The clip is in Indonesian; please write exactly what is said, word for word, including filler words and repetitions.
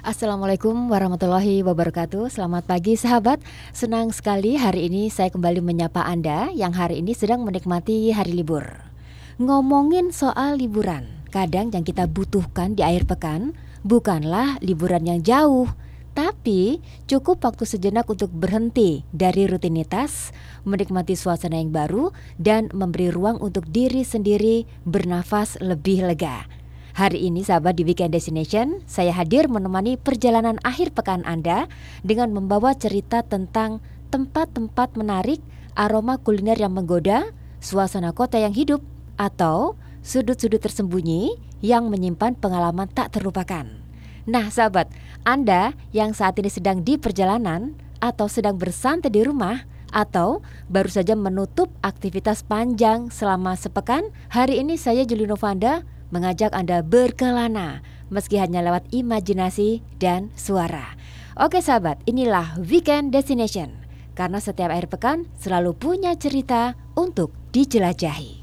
Assalamualaikum warahmatullahi wabarakatuh. Selamat pagi sahabat. Senang sekali hari ini saya kembali menyapa Anda yang hari ini sedang menikmati hari libur. Ngomongin soal liburan, kadang yang kita butuhkan di akhir pekan bukanlah liburan yang jauh, tapi cukup waktu sejenak untuk berhenti dari rutinitas, menikmati suasana yang baru, dan memberi ruang untuk diri sendiri bernafas lebih lega. Hari ini sahabat di Weekend Destination, saya hadir menemani perjalanan akhir pekan Anda dengan membawa cerita tentang tempat-tempat menarik, aroma kuliner yang menggoda, suasana kota yang hidup, atau sudut-sudut tersembunyi yang menyimpan pengalaman tak terlupakan. Nah sahabat, Anda yang saat ini sedang di perjalanan atau sedang bersantai di rumah, atau baru saja menutup aktivitas panjang selama sepekan, hari ini saya Juli Novanda mengajak Anda berkelana meski hanya lewat imajinasi dan suara. Oke sahabat, inilah Weekend Destination, karena setiap akhir pekan selalu punya cerita untuk dijelajahi.